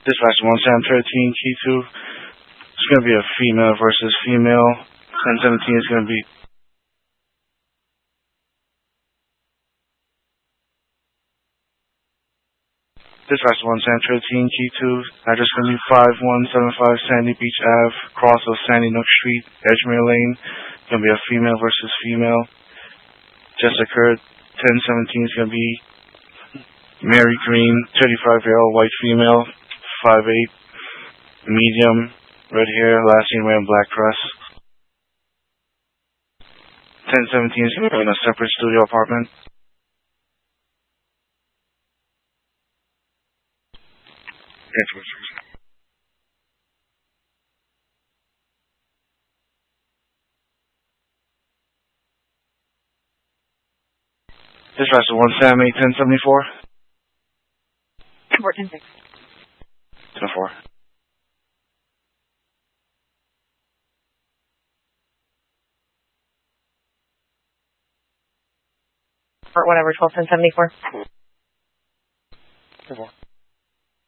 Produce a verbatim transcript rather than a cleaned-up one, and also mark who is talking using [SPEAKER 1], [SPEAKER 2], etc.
[SPEAKER 1] Dispatch one Sam thirteen, key two. It's going to be a female versus female. ten seventeen is going to be Dispatch one Sam thirteen, key two. Address going to be five one seven five Sandy Beach Ave, cross of Sandy Nook Street, Edgemere Lane. It's going to be a female versus female. Just occurred. ten seventeen is going to be Mary Green, thirty-five-year-old white female, five eight, medium, red hair, last seen wearing black dress. ten seventeen is going to be in a separate studio apartment. Dispatch one Sam eight ten seventy-four.
[SPEAKER 2] four ten six.
[SPEAKER 1] ten four.
[SPEAKER 2] Or whatever, twelve ten seventy-four.
[SPEAKER 1] ten four.